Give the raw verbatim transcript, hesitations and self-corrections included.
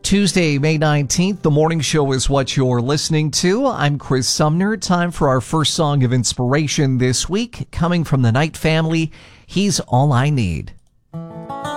Tuesday, May nineteenth, the morning show is what you're listening to. I'm Chris Sumner. Time for our first song of inspiration this week, coming from the Knight family. He's All I Need.